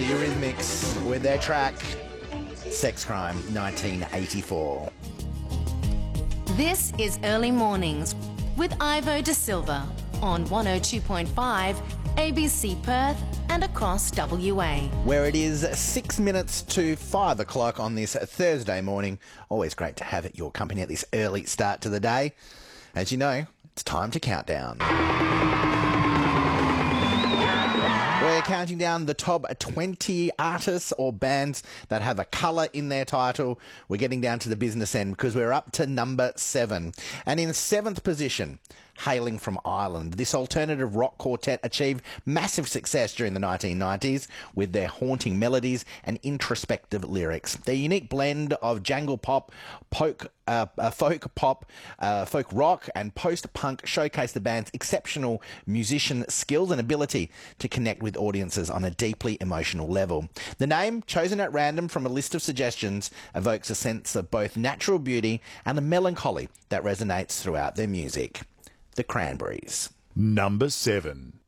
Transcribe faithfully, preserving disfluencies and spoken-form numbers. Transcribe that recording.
the Eurythmics with their track Sex Crime nineteen eighty-four. This is Early Mornings with Ivo De Silva on one oh two point five A B C Perth and across W A. Where it is six minutes to five o'clock on this Thursday morning. Always great to have your company at this early start to the day. As you know, it's time to count down. We're counting down the top twenty artists or bands that have a colour in their title. We're getting down to the business end because we're up to number seven. And in seventh position, hailing from Ireland, this alternative rock quartet achieved massive success during the nineteen nineties with their haunting melodies and introspective lyrics. Their unique blend of jangle pop, folk, uh, uh, folk pop, uh, folk rock and post-punk showcased the band's exceptional musician skills and ability to connect with audiences on a deeply emotional level. The name, chosen at random from a list of suggestions, evokes a sense of both natural beauty and the melancholy that resonates throughout their music. The Cranberries. Number seven.